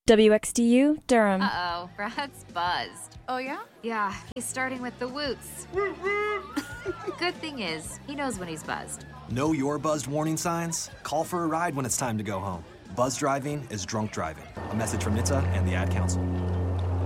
WXDU, Durham. Uh-oh, Brad's buzzed. Oh, yeah? Yeah, he's starting with the woots. Good thing is, he knows when he's buzzed. Know your buzzed warning signs? Call for a ride when it's time to go home. Buzz driving is drunk driving. A message from NHTSA and the Ad Council.